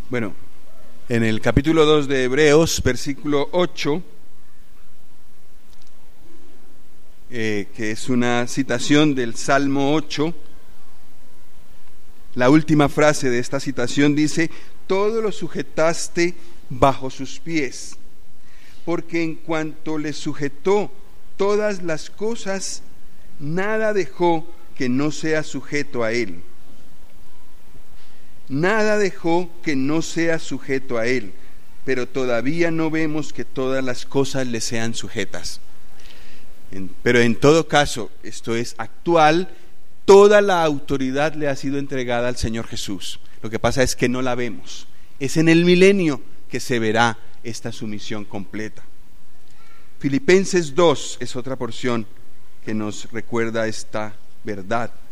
Bueno, en el capítulo 2 de Hebreos, versículo 8, que es una citación del Salmo 8, la última frase de esta citación dice: todo lo sujetaste bajo sus pies, porque en cuanto le sujetó todas las cosas, nada dejó que no sea sujeto a él. Nada dejó que no sea sujeto a él, pero todavía no vemos que todas las cosas le sean sujetas. Pero en todo caso, esto es actual, toda la autoridad le ha sido entregada al Señor Jesús. Lo que pasa es que no la vemos. Es en el milenio que se verá esta sumisión completa. Filipenses 2 es otra porción que nos recuerda esta verdad.